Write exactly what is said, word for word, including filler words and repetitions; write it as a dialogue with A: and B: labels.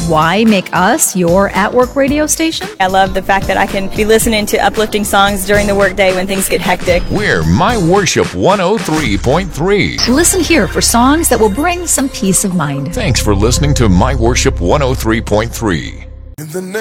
A: Why make us your at-work radio station?
B: I love the fact that I can be listening to uplifting songs during the workday when things get hectic.
C: We're My Worship one oh three point three.
A: Listen here for songs that will bring some peace of mind.
C: Thanks for listening to My Worship one oh three point three.
D: In the name